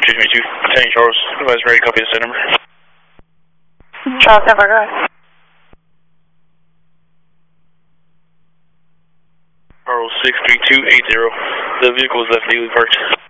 222. Lieutenant Charles, advise ready, copy the set number. Charles, never go ahead. Charles 63280. The vehicle is left legally parked.